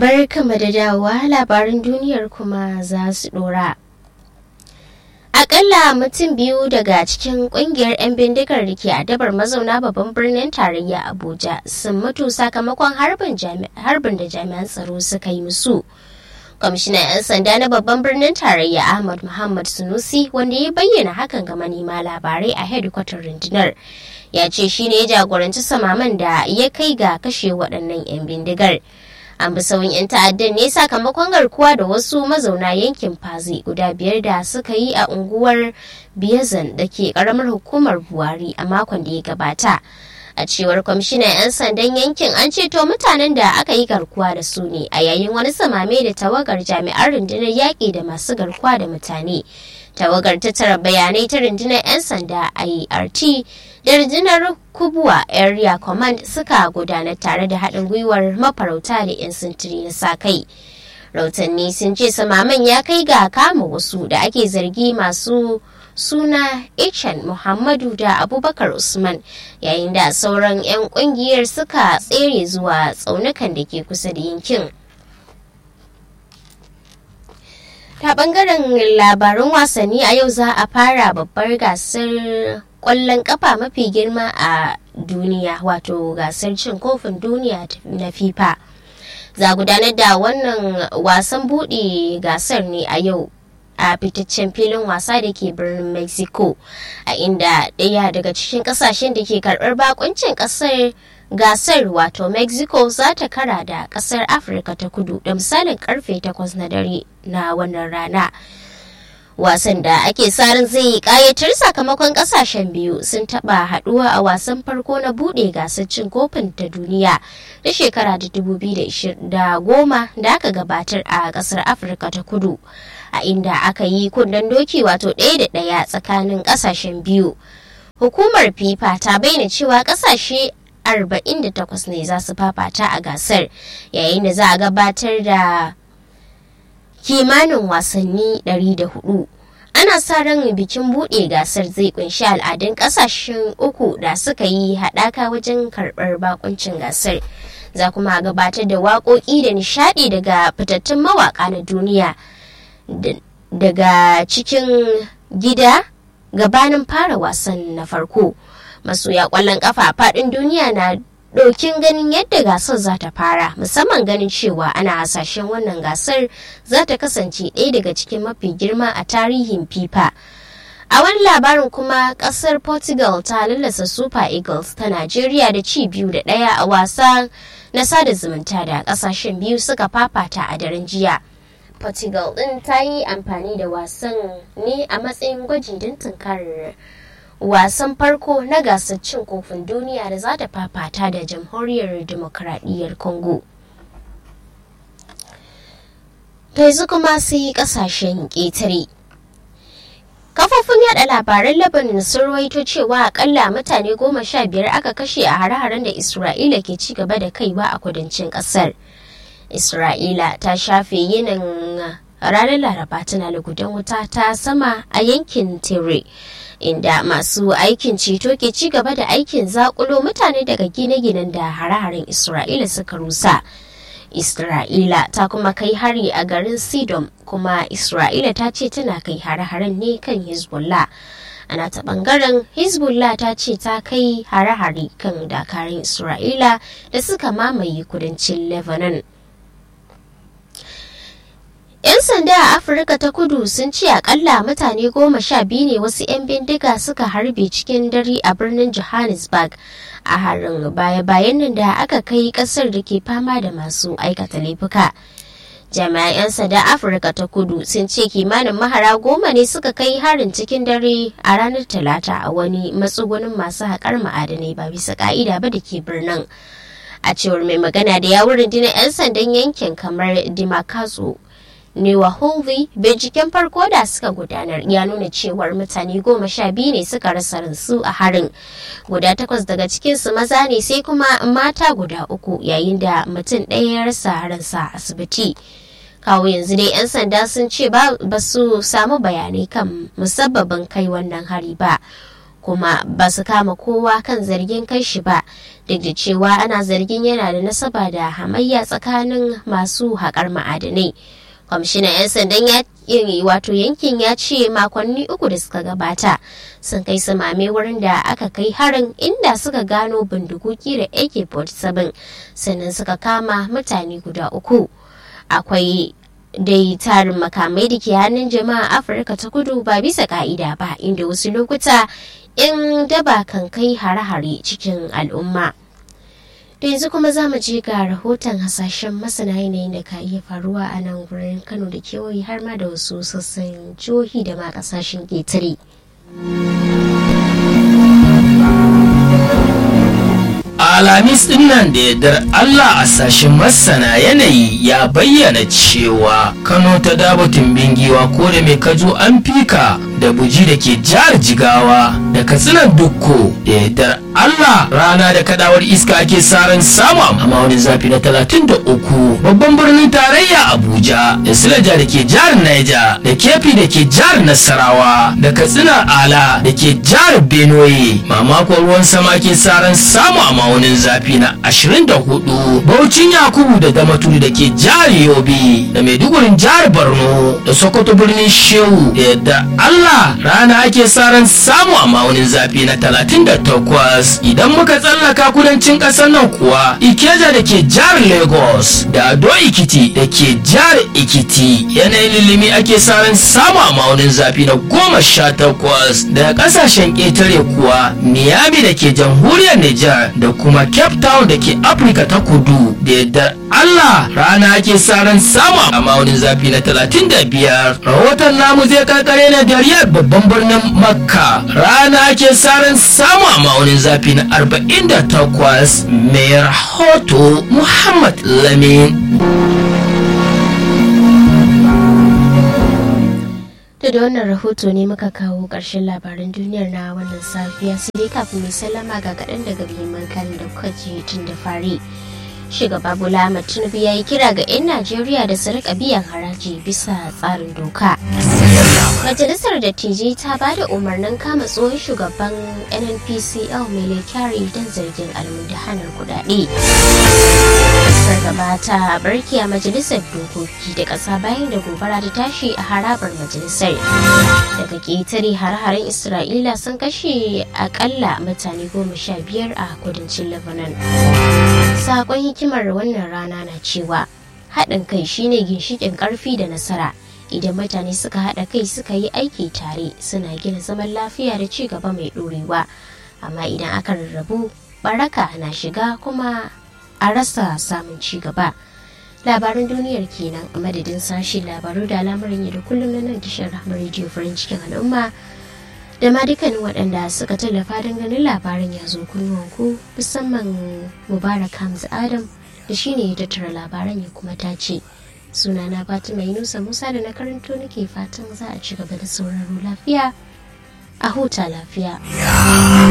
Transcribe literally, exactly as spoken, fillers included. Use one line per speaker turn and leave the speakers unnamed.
Barkanmu da dawowa, labaran duniyar kuma za su dora. Akalla mutum biyu daga cikin kungiyar 'yan bindigar da ke adabar mazauna babban birnin tarayya Abuja sun mutu sakamakon harbin da jami'an tsaro suka yi musu. Kwamishinan 'yan sanda na babban birnin tarayya Ahmad Muhammad Sunusi, wanda ya bayyana hakan ga manema labarai a hedikwatar rundunar, ya ce shi ne ya jagoranci samaman da ya kai ga kashe waɗannan 'yan bindigar. An bi sauyin 'yan ta'addan ne sakamakon garkuwa da wasu mazauna yankin Fazi guda biyar da suka yi a unguwar Biyazan da ke karamar hukumar Buhari a makon da ya gabata. A cewar kwamishinan 'yan sandan yankin, an ceto mutanen da aka yi garkuwa da su ne a yayin wani samame da tawagar jami'an rundunar yaƙi da masu garkuwa da mutane. Tawagar tattara bayanai ta rundunar 'yan sanda I R T da rundunar Kubwa Area Command suka gudanar tare da haɗin gwiwar mafarauta da 'yan sintiri na sa-kai. Rautanni sun ce samaman ya kai ga kama wasu da ake zargi masu suna Ichan Muhammadu da Abubakar Usman, yayin da sauran 'yan ƙungiyar suka tsere zuwa tsaunukan da ke kusa da yankin. Ta bangaren labarun wasanni, a yau za a fara babbar gasar kwallon kafa mafi girma a duniya, wato gasar cin kofin duniya na FIFA. Za gudanar da wannan wasan buɗe gasar ne a yau a fitaccen filin wasa da ke birnin Mexico, a inda ɗaya daga cikin ƙasashen da ke karɓar bakuncin ƙasar gasar wato Mexico za ta kara da ƙasar Afirka ta Kudu da misalin karfe takwas na dare na wannan rana. Wasan da ake sa ran zai yi ƙayatar sakamakon ƙasashen biyu sun taɓa haɗuwa a wasan farko na buɗe gasar cin kofin ta duniya da shekara da dubu biyu da goma da aka gabatar a ƙasar Afirka ta Kudu, a inda aka yi kunnen doki wato ɗaya da ɗaya tsakanin ƙasashen biyu. Hukumar FIFA ta bayyana cewa ƙasashe arba'in da takwas ne za su fafata a gasar, yayin da za a gabatar da kimanin wasanni ɗari da hudu. Ana sa ran bikin buɗe gasar zai kunshi al'adun ƙasashen uku da suka yi haɗaka wajen karɓar bakuncin gasar. Za kuma gabatar da waƙoƙi da nishaɗi daga fitattun mawaƙa na duniya daga cikin gida gabanin fara wasan na farko. Masoya ƙwallon ƙafa a faɗin duniya na ɗokin ganin yadda gasar za ta fara, musamman ganin cewa ana hasashen wannan gasar za ta kasance ɗaya daga cikin mafi girma a tarihin FIFA. A wani labarin kuma, ƙasar Portugal ta lallasa Super Eagles ta Najeriya da ci biyu da ɗaya a wasa na sada zumunta da ƙasashen biyu suka fafata a daren jiya. Portugal ɗin ta yi amfani da wasan ne a matsayin gwaji don tunkarar wasan farko na gasar cin kofin duniya da za ta fafata da jamhuriyar demokradiyyar Congo. Ta yanzu kuma sai kasashen ƙetare. Kafofin yada labaran Lebanon sun rawaito cewa akalla mutane goma sha biyar aka kashe a hare-haren da Isra'ila ke ci gaba da kaiwa a kudancin ƙasar. Isra'ila ta shafe yinin ranar Laraba tana lugudan wuta ta sama a yankin Tere, inda masu aikin ceto ke ci gaba da aikin zakulo mutane daga gine-ginen da hare-haren Isra'ila suka rusa. Isra'ila ta kuma kai hari a garin Sidon, kuma Isra'ila ta ce tana kai hare-haren ne kan Hezbollah. Ana ta bangaren Hezbollah ta ce ta kai hare-hare kan dakarun Isra'ila da suka mamaye kudancin Lebanon. 'Yan sanda a Afirka ta Kudu sun ce akalla mutane goma sha biyu ne wasu 'yan bindiga suka harbe cikin dare a birnin Johannesburg a harin baya-bayan nan da aka kai kasar da ke fama da masu aikata laifuka. Jami'an 'yan sanda Afirka ta Kudu sun ce kimanin mahara goma ne suka kai harin cikin dare a ranar Talata a wani matsugunin masu haƙar ma'adanai ba bisa ka'ida ba da ke birnin. A cewar mai magana da yawun rundunar 'yan sandan yankin kamar Dimakatso Newa Holvi, binciken farko da suka gudanar ya nuna cewar mutane goma sha biyu ne suka rasa ransu a harin. Guda takwas daga cikinsu maza ne, sai kuma mata guda uku, yayin da mutum ɗaya ya rasa ransa a asibiti. Kawo yanzu dai 'yan sanda sun ce ba su samu bayanai kan musabbabin kai wannan hari ba. kuma ba su kama kowa kan zargin kai shi ba, duk da cewa ana zargin yana da nasaba da hamayya tsakanin masu haƙar ma'adanai. Kwamishinan 'yan sandan ya wato yankin ya ce makonni uku da suka gabata sun kai samame wurin da aka kai harin, inda suka gano bindigogi da A K forty-seven, sannan suka kama mutane guda uku. Akwai dai tarin makamai da ke hannun jama'a Afirka ta kudu ba bisa ka'ida ba, inda wasu lokuta in daba kan kai hare-hare cikin al'umma. Da yanzu kuma za mu je ga rahoton hasashen masana yanayin da ka iya faruwa a nan gurin Kano da kewaye har ma da wasu sassan jihohi da ma kasashen ƙetare.
Alhamis din nan da yardar Allah a sashen masana yanayi ya bayyana cewa Kano ta dabo tumbin giwa ko da mai kajo an fika da buji da ke jihar Jigawa da Katsinan Dukko da yardar Allah rana da kadawar iska ake saran samu a ma'aunin zafi na talatin da uku. Babban birnin tarayya Abuja da Silaja da ke jihar Niger da Kefi da ke jihar Nasarawa da Katsina Ala da ke jihar Benue mamakon ruwan sama ke saran samu a ma'aunin zafi na ashirin da hudu. Baucin Yakubu da Damaturu da ke jihar Yobe da Maidugurin jihar Borno da Sokoto birnin Shehu da yadda Allah rana ake saran samu a ma'aunin zafi na talatin da takwas. Idan muka tsallaka kudancin ƙasar nan kuwa Ikeja da ke jihar Lagos da Ado Ikiti da ke jihar Ikiti yanayin lilimi ake saran samu a ma'aunin zafi na goma sha takwas. Da ƙasashen ƙetare kuwa Miami da ke jamhuriyar Nijar da kuma Cape Town da ke Afirka ta kudu da yadda Allah rana ake saran samu a ma'aunin zafi na talatin da biyar. Rahoton namu zai karkare na da Riyadh babban birnin Makka rana ake saran samu a ma'aunin zafi na arba'in da takwas. Mai rahoto Muhammad Lamin.
Da wannan rahoto ne muka kawo ƙarshen labaran duniyar na wannan safiya, sai dai kafin mai sallama ga kaɗan daga muhimman kan da kuka ji tun da fari. Shugaba Bola Ahmed Tinubu ya yi kira ga 'yan Najeriya da su rika biyan haraji bisa tsarin doka. Majalisar Dattijai ta ba da umarnin kama tsohon shugaban N N P C L Mele Kyari don zargin almundahanar kudade. Fargaba ta barke a majalisar dokoki da ƙasa bayan da gobara ta tashi a harabar majalisar. Daga ƙetare har-haren Isra'ila sun kashe akalla mutane goma sha biyar a kudancin Lebanon. Sakon hikimar wannan rana na cewa haɗin kai shine ginshiƙin ƙarfi da nasara. Idan mutane suka haɗa kai suka yi aiki tare suna gina zaman lafiya da ci gaba mai ɗorewa. Amma idan aka rarrabu baraka na shiga kuma a rasa samun ci gaba. Labaran duniyar kenan a madadin sashen labaru da al'amuran yau da kullum na nan tashar Rahama Radio farin cikin al'umma da ma dukkanin waɗanda suka tallafa don ganin labaran ya zo kunnuwanku, musamman Mubarak Hamza Adam da shine ya tattara labaran ya kuma tace. Sunana Fatima Yunusa Musa da na karanto nake fatan za a ci gaba da sauraro lafiya a huta lafiya.